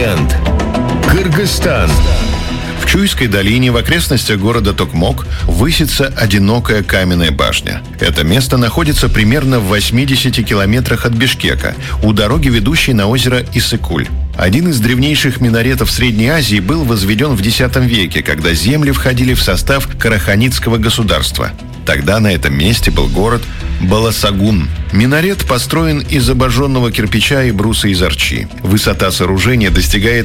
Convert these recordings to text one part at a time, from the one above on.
легенд. Кыргызстан. В Чуйской долине в окрестностях города Токмок высится одинокая каменная башня. Это место находится примерно в 80 километрах от Бишкека, у дороги, ведущей на озеро Иссык-Куль. Один из древнейших минаретов Средней Азии был возведен в X веке, когда земли входили в состав Караханидского государства. Тогда на этом месте был город Баласагун. Минарет построен из обожженного кирпича и бруса из арчи. Высота сооружения достигает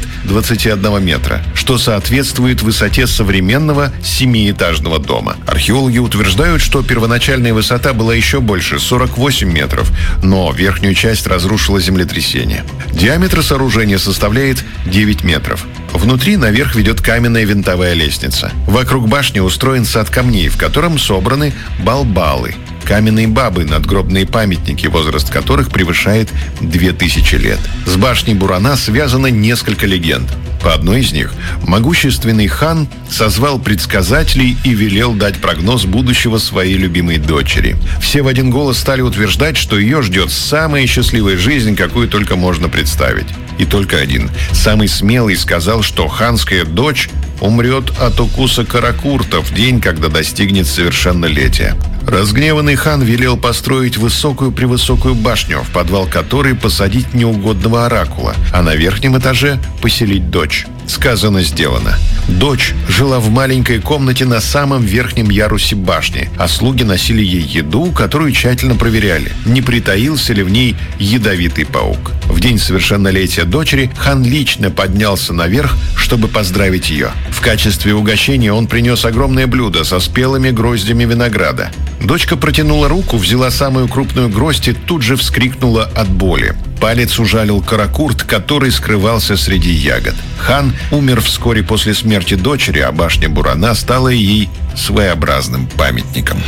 21 метра, что соответствует высоте современного 7-этажного дома. Археологи утверждают, что первоначальная высота была еще больше – 48 метров, но верхнюю часть разрушило землетрясение. Диаметр сооружения составляет 9 метров. Внутри наверх ведет каменная винтовая лестница. Вокруг башни устроен сад камней, в котором собраны балбалы – каменные бабы, надгробные памятники, возраст которых превышает 2000 лет. С башней Бурана связано несколько легенд. По одной из них, могущественный хан созвал предсказателей и велел дать прогноз будущего своей любимой дочери. Все в один голос стали утверждать, что ее ждет самая счастливая жизнь, какую только можно представить. И только один, самый смелый, сказал, что ханская дочь умрет от укуса каракурта в день, когда достигнет совершеннолетия. Разгневанный хан велел построить высокую-превысокую башню, в подвал которой посадить неугодного оракула, а на верхнем этаже поселить дочь. Сказано, сделано. Дочь жила в маленькой комнате на самом верхнем ярусе башни, а слуги носили ей еду, которую тщательно проверяли, не притаился ли в ней ядовитый паук. В день совершеннолетия дочери хан лично поднялся наверх, чтобы поздравить ее. В качестве угощения он принес огромное блюдо со спелыми гроздями винограда. Дочка протянула руку, взяла самую крупную гроздь и тут же вскрикнула от боли. Палец ужалил каракурт, который скрывался среди ягод. Хан умер вскоре после смерти дочери, а башня Бурана стала ей своеобразным памятником.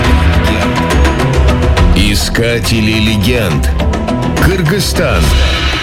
Искатели легенд. Кыргызстан.